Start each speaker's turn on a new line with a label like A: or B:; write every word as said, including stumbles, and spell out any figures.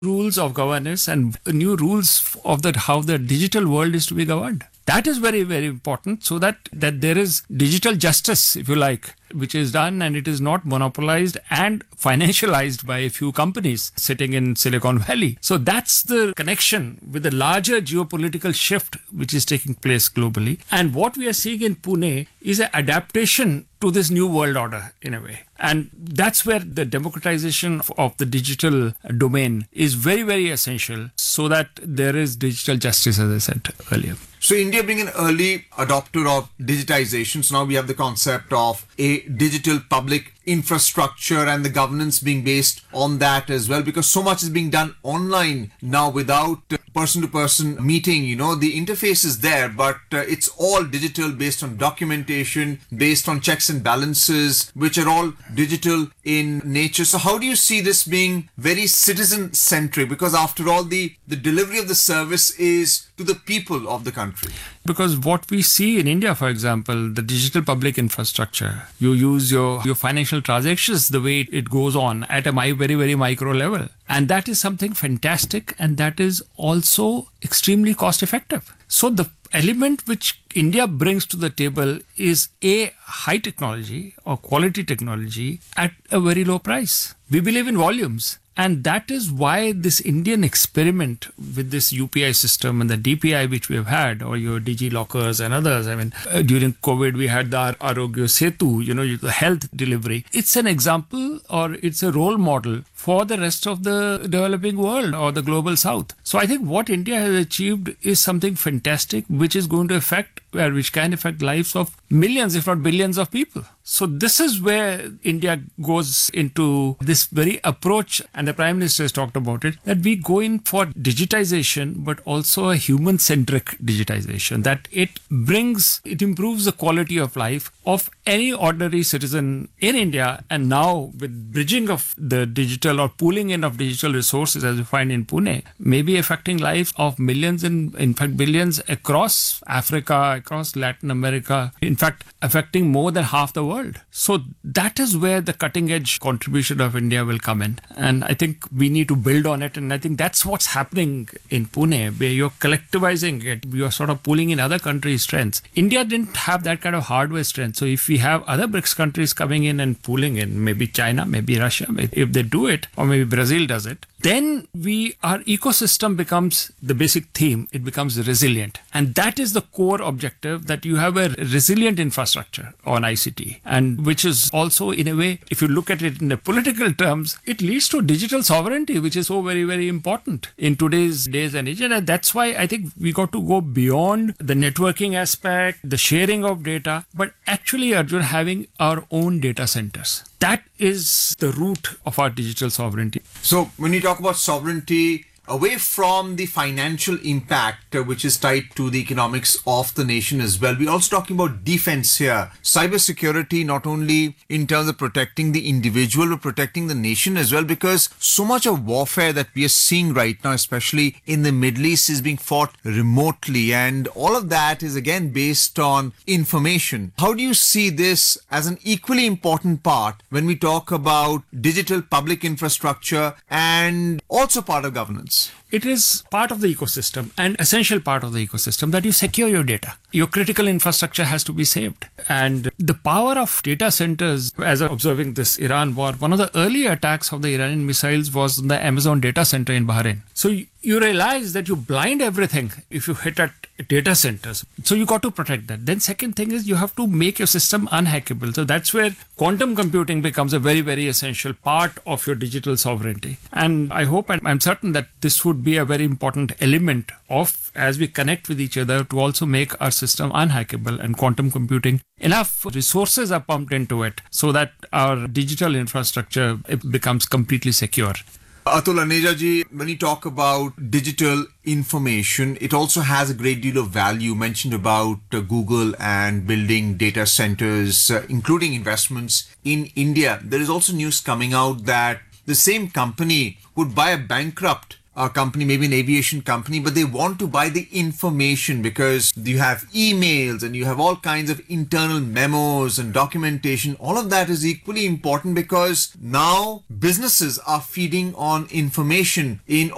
A: rules of governance and new rules of that how the digital world is to be governed. That is very, very important so that, that there is digital justice, if you like, which is done and it is not monopolized and financialized by a few companies sitting in Silicon Valley. So that's the connection with the larger geopolitical shift which is taking place globally. And what we are seeing in Pune is an adaptation to this new world order in a way. And that's where the democratization of the digital domain is very, very essential so that there is digital justice, as I said earlier.
B: So India being an early adopter of digitization, so now we have the concept of a digital public infrastructure and the governance being based on that as well, because so much is being done online now without person-to-person meeting. You know, the interface is there, but uh, it's all digital, based on documentation, based on checks and balances, which are all digital in nature. So how do you see this being very citizen-centric? Because after all, the, the delivery of the service is to the people of the country.
A: Because what we see in India, for example, the digital public infrastructure, you use your, your financial transactions the way it goes on at a my, very, very micro level. And that is something fantastic, and that is also extremely cost effective. So the element which India brings to the table is a high technology or quality technology at a very low price. We believe in volumes. And that is why this Indian experiment with this U P I system and the D P I which we have had, or your Digi Lockers and others. I mean, uh, during COVID, we had the Arogya Setu, you know, the health delivery. It's an example, or it's a role model for the rest of the developing world or the global south. So I think what India has achieved is something fantastic, which is going to affect, or which can affect lives of millions, if not billions of people. So this is where India goes into this very approach, and the Prime Minister has talked about it, that we go in for digitization, but also a human-centric digitization, that it brings, it improves the quality of life of any ordinary citizen in India. And now with bridging of the digital or pooling in of digital resources, as we find in Pune, maybe affecting lives of millions and in fact billions across Africa, across Latin America, in fact affecting more than half the world. So that is where the cutting edge contribution of India will come in. And I think we need to build on it. And I think that's what's happening in Pune, where you're collectivizing it. You're sort of pulling in other countries' strengths. India didn't have that kind of hardware strength. So if we have other BRICS countries coming in and pulling in, maybe China, maybe Russia, if they do it, or maybe Brazil does it, then we, our ecosystem becomes the basic theme. It becomes resilient. And that is the core objective, that you have a resilient infrastructure on I C T. And which is also, in a way, if you look at it in the political terms, it leads to digital sovereignty, which is so very, very important in today's days and age. And that's why I think we got to go beyond the networking aspect, the sharing of data, but actually, Arjun, having our own data centers. That is the root of our digital sovereignty.
B: So when you talk about sovereignty, away from the financial impact, uh, which is tied to the economics of the nation as well, we're also talking about defense here. Cybersecurity, not only in terms of protecting the individual, but protecting the nation as well, because so much of warfare that we are seeing right now, especially in the Middle East, is being fought remotely. And all of that is again based on information. How do you see this as an equally important part when we talk about digital public infrastructure and also part of governance?
A: It is part of the ecosystem, and essential part of the ecosystem, that you secure your data. Your critical infrastructure has to be saved. And the power of data centers, as I'm observing this Iran war, one of the early attacks of the Iranian missiles was on the Amazon data center in Bahrain. So you, you realize that you blind everything if you hit at data centers. So you got to protect that. Then second thing is you have to make your system unhackable. So that's where quantum computing becomes a very, very essential part of your digital sovereignty. And I hope and I'm certain that this would be a very important element of, as we connect with each other, to also make our system unhackable, and quantum computing, enough resources are pumped into it so that our digital infrastructure it becomes completely secure.
B: Atul Aneja ji, when you talk about digital information, it also has a great deal of value. You mentioned about uh, Google and building data centers, uh, including investments in India. There is also news coming out that the same company would buy a bankrupt a company, maybe an aviation company, but they want to buy the information because you have emails and you have all kinds of internal memos and documentation. All of that is equally important because now businesses are feeding on information in